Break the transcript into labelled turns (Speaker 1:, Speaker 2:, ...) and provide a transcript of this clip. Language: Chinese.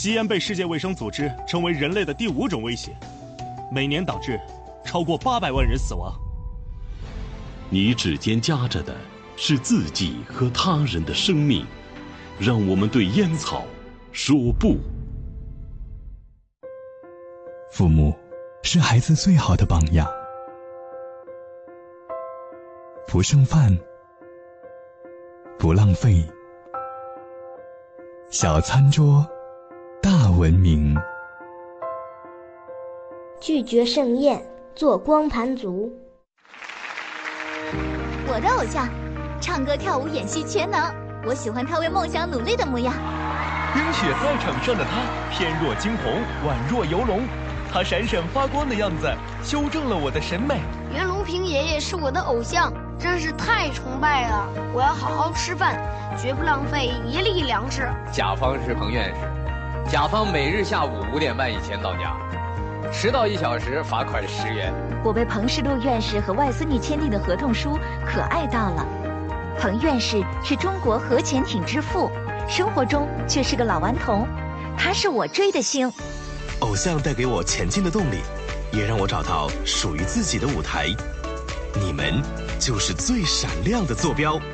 Speaker 1: 吸烟被世界卫生组织称为人类的第5种威胁，每年导致超过800万人死亡。
Speaker 2: 你指尖夹着的是自己和他人的生命，让我们对烟草说不。
Speaker 3: 父母是孩子最好的榜样，不剩饭，不浪费，小餐桌大文明。
Speaker 4: 拒绝盛宴，做光盘族。
Speaker 5: 我的偶像，唱歌跳舞演戏全能，我喜欢他为梦想努力的模样。
Speaker 6: 冰雪赛场上的他，翩若惊鸿，宛若游龙。他闪闪发光的样子，修正了我的审美。
Speaker 7: 袁隆平爷爷是我的偶像，真是太崇拜了！我要好好吃饭，绝不浪费一粒粮食。
Speaker 8: 甲方是彭院士，甲方每日下午5点半以前到家，迟到1小时罚款10元。
Speaker 5: 我被彭世禄院士和外孙女签订的合同书可爱到了。彭院士是中国核潜艇之父，生活中却是个老顽童，他是我追的星。
Speaker 9: 偶像带给我前进的动力，也让我找到属于自己的舞台。你们就是最闪亮的坐标。